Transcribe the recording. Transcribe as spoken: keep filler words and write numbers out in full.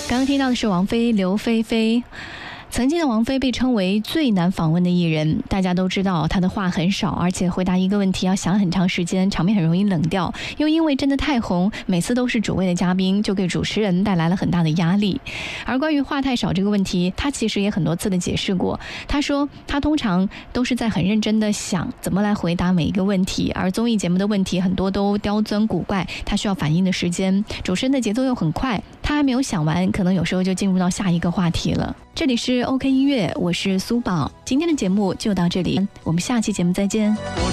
刚刚听到的是王菲刘菲菲。曾经的王菲被称为最难访问的艺人，大家都知道她的话很少，而且回答一个问题要想很长时间，场面很容易冷掉。又因为真的太红，每次都是主位的嘉宾，就给主持人带来了很大的压力。而关于话太少这个问题，她其实也很多次的解释过。她说她通常都是在很认真的想怎么来回答每一个问题，而综艺节目的问题很多都刁钻古怪，她需要反应的时间，主持人的节奏又很快，她还没有想完，可能有时候就进入到下一个话题了。这里是 OK 音乐，我是苏宝，今天的节目就到这里，我们下期节目再见。